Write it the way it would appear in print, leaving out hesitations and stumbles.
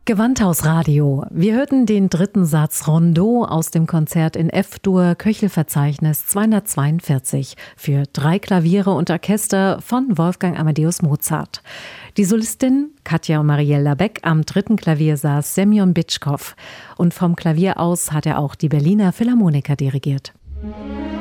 Gewandhausradio. Wir hörten den dritten Satz Rondeau aus dem Konzert in F-Dur, Köchelverzeichnis 242 für 3 Klaviere und Orchester von Wolfgang Amadeus Mozart. Die Solistin Katja Marielle Labec, am dritten Klavier saß Semyon Bitschkow und vom Klavier aus hat er auch die Berliner Philharmoniker dirigiert.